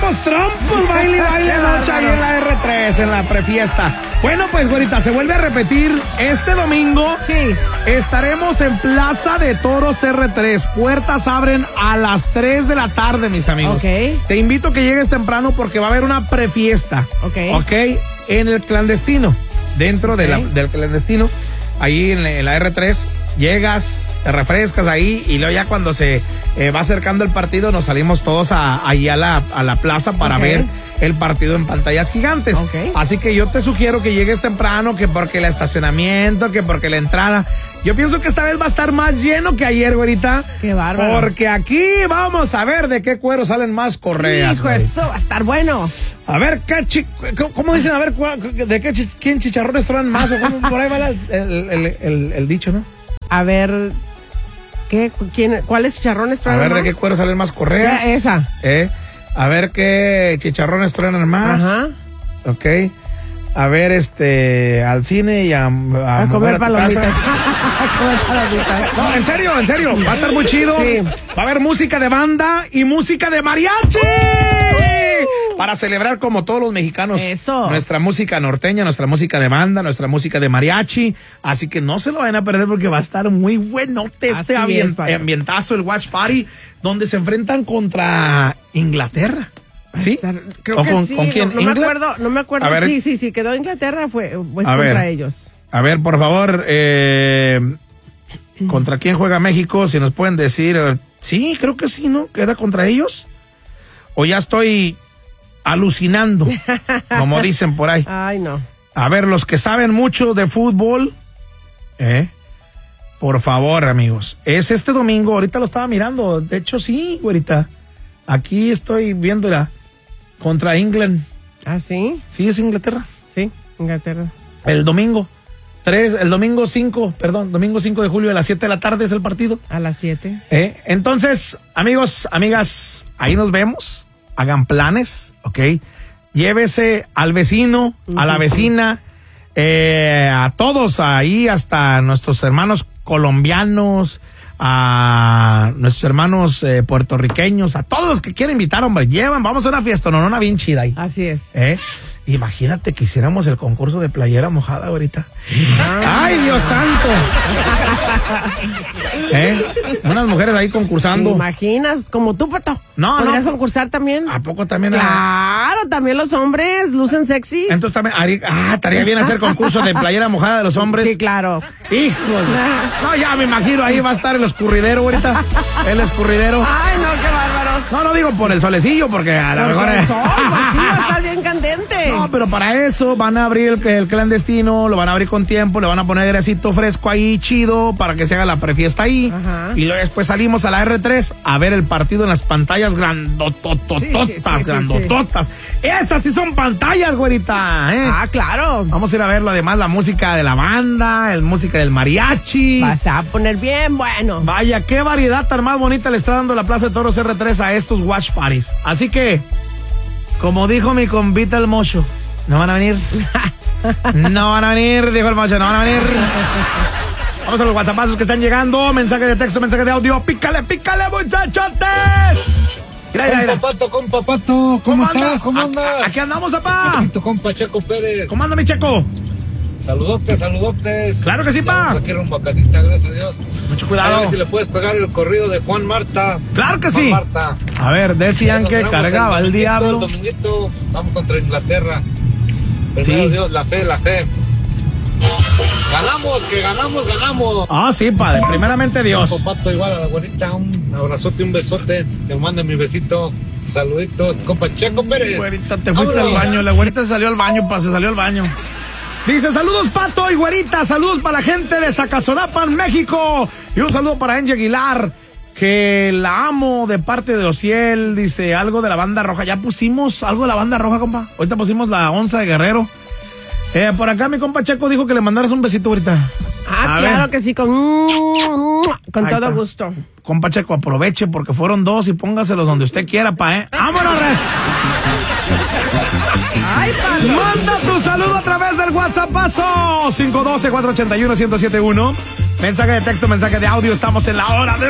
los trompos, baile noche ahí en la R3, en la prefiesta. Bueno, pues, güerita, se vuelve a repetir este domingo. Sí. Estaremos en Plaza de Toros R3. Puertas abren a las 3 de la tarde, mis amigos. Ok. Te invito a que llegues temprano porque va a haber una prefiesta. Ok. En el clandestino. Dentro del clandestino. Ahí en la R3. Llegas, te refrescas ahí y luego ya cuando se va acercando el partido nos salimos todos ahí a la plaza para ver el partido en pantallas gigantes. Así que yo te sugiero que llegues temprano, que porque el estacionamiento, que porque la entrada. Yo pienso que esta vez va a estar más lleno que ayer, güerita. Qué bárbaro. Porque aquí vamos a ver de qué cuero salen más correas. Hijo, eso va a estar bueno. A ver, ¿cómo dicen? A ver, ¿quién chicharrones tronan más? O cómo, por ahí va el dicho, ¿no? A ver, ¿cuáles chicharrones truenan más? A ver, ¿de qué cuero salen más correas? Ya, esa. A ver, ¿qué chicharrones truenan más? Ajá. Ok. A ver, al cine y a comer palomitas. A comer palomitas. No, en serio. Va a estar muy chido. Sí. Va a haber música de banda y música de mariachi. Para celebrar como todos los mexicanos. Eso. Nuestra música norteña, nuestra música de banda, nuestra música de mariachi. Así que no se lo vayan a perder porque va a estar muy buenote este ambientazo, el Watch Party, donde se enfrentan contra Inglaterra. ¿Sí? Creo que sí. ¿Con quién? No me acuerdo. Ver, sí, quedó Inglaterra, fue contra ellos. A ver, por favor, ¿contra quién juega México? Si nos pueden decir. Sí, creo que sí, ¿no? ¿Queda contra ellos? ¿O ya estoy alucinando? Como dicen por ahí. Ay, no. A ver, los que saben mucho de fútbol, por favor, amigos. Es este domingo, ahorita lo estaba mirando. De hecho, sí, güerita. Aquí estoy viéndola. Contra England. ¿Ah, sí? Sí, es Inglaterra. Sí, Inglaterra. El domingo 5 de julio a las 7 de la tarde es el partido. A las 7. Entonces, amigos, amigas, ahí nos vemos. Hagan planes, ¿ok? Llévese al vecino, a la vecina, a todos ahí, hasta nuestros hermanos colombianos, a nuestros hermanos puertorriqueños, a todos los que quieren invitar, hombre, vamos a una fiesta, no, una bien chida ahí. Así es. Imagínate que hiciéramos el concurso de playera mojada ahorita. ¡Ay, Dios santo! Unas mujeres ahí concursando. ¿Te imaginas? Como tú, Pato. ¿Podrías concursar también? ¿A poco también? Claro, también los hombres lucen sexys. Entonces también, estaría bien hacer concurso de playera mojada de los hombres. Sí, claro. ¡Hijos! No, ya me imagino, ahí va a estar el escurridero ahorita. El escurridero. ¡Ay, no, qué bárbaros! No digo por el solecillo, porque a lo mejor... el sol, pues sí, va a estar bien candente. No, pero para eso van a abrir el clandestino, lo van a abrir con tiempo, le van a poner airecito fresco ahí, chido, para que se haga la prefiesta ahí. Ajá. Y luego después salimos a la R3 a ver el partido en las pantallas grandotototas. Sí. Esas sí son pantallas, güerita. Claro. Vamos a ir a verlo, además, la música de la banda, la música del mariachi. Vas a poner bien bueno. Vaya, qué variedad tan más bonita le está dando la Plaza de Toros R3 a estos watch parties. Así que, como dijo mi compita el Mocho, ¿no van a venir? No van a venir, dijo el Mocho, no van a venir. Vamos a los WhatsAppazos que están llegando. Mensaje de texto, mensaje de audio. Pícale, muchachotes. Mira. Compa Pato, ¿cómo estás? ¿Cómo andas? Aquí andamos, papá. Tu compa Checo Pérez. ¿Cómo anda, mi Checo? Saludotes. Claro que sí, pa. Aquí rumbo a casita, gracias a Dios. Mucho cuidado. A ver si le puedes pegar el corrido de Juan Marta. Claro que Juan sí. Marta. A ver, decían que cargaba el diablo. El dominguito, vamos contra Inglaterra. Primero Dios, la fe. Ganamos. Ah, sí, padre, primeramente Dios. Pato, igual a la güerita, un abrazote, un besote. Te mando mi besito. Saluditos, compa Checo Pérez. Güerita, te fuiste al baño. La güerita se salió al baño, Dice, saludos, Pato y güerita. Saludos para la gente de Zacazonapan, México. Y un saludo para Angie Aguilar, que la amo de parte de Ociel. Dice, algo de la Banda Roja. Ya pusimos algo de la Banda Roja, compa. Ahorita pusimos la Onza de Guerrero. Por acá mi compa Checo dijo que le mandaras un besito ahorita. Claro que sí, con todo gusto. Compa Checo, aproveche porque fueron 2 y póngaselos donde usted quiera, ¡Vámonos, res! ¡Ay, padre! Manda tu saludo a través del WhatsAppazo 512-481-1071. Mensaje de texto, mensaje de audio. Estamos en la hora de